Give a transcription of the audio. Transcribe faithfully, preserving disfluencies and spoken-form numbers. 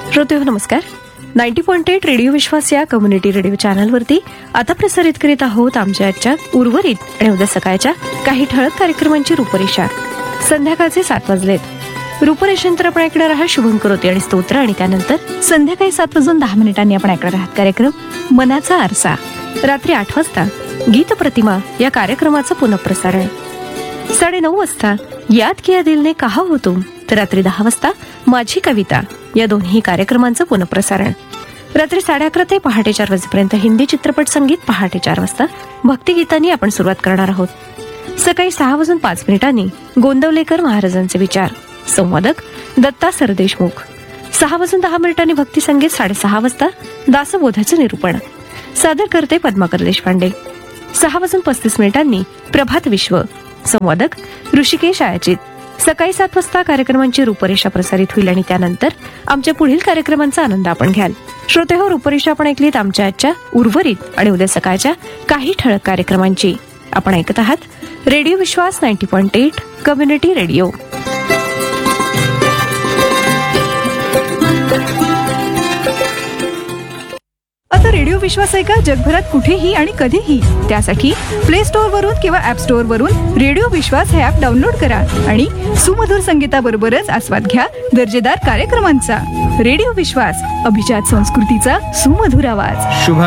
श्रोतेहो नमस्कार. Ninety point eight radio विश्वास या community radio चॅनलवरती आता प्रसारित करीत आहोत आमच्या आजच्या उर्वरित आणि उद्या सकाळच्या काही ठळक कार्यक्रमांची रूपरेषा. संध्याकाळचे सात वाजलेत. रूपरेषांतर आपण ऐकणार आहात शुभम करोती आणि स्तोत्र, आणि त्यानंतर संध्याकाळी सात वाजून दहा मिनिटांनी आपण ऐकणार आहात कार्यक्रम मनाचा आरसा. रात्री आठ वाजता गीत प्रतिमा या कार्यक्रमाचं पुनःप्रसारण. साडे नऊ वाजता याद किया दिल ने कहा हो तुम, तर रात्री दहा वाजता माझी कविता या दोन्ही कार्यक्रमांचं पुनःप्रसारण. रात्री साडे अकरा ते पहाटे चार वाजेपर्यंत हिंदी चित्रपट संगीत. पहाटे चार वाजता भक्तिगीतांनी आपण सुरुवात करणार आहोत. सकाळी सहा वाजून पाच मिनिटांनी गोंदवलेकर महाराजांचे विचार. संवादक दत्ता सरदेशमुख. सहा वाजून दहा मिनिटांनी भक्ती संगीत. साडेसहा वाजता दासबोधाचं निरूपण. सादर करते पद्माकर देशपांडे. सहा वाजून पस्तीस मिनिटांनी प्रभात विश्व. संवादक ऋषिकेश आयाचित. सकाळी सात वाजता कार्यक्रमांची रूपरेषा प्रसारित होईल आणि त्यानंतर आमच्या पुढील कार्यक्रमांचा आनंद आपण घ्याल. श्रोतेहो, रूपरेषा आपण ऐकलीत आमच्या आजच्या उर्वरित आणि उद्या सकाळच्या काही ठळक कार्यक्रमांची. आपण ऐकत आहात रेडिओ विश्वास ninety point eight community radio. आता रेडिओ विश्वास ऐका जगभरात कुठेही आणि कधीही. त्यासाठी प्ले स्टोअर वरून किंवा ऍप स्टोअर वरून रेडिओ विश्वास हे ऍप डाउनलोड करा आणि सुमधुर संगीताबरोबरच आस्वाद घ्या दर्जेदार कार्यक्रमांचा. रेडिओ विश्वास, अभिजात संस्कृतीचा सुमधुर आवाज. शुभ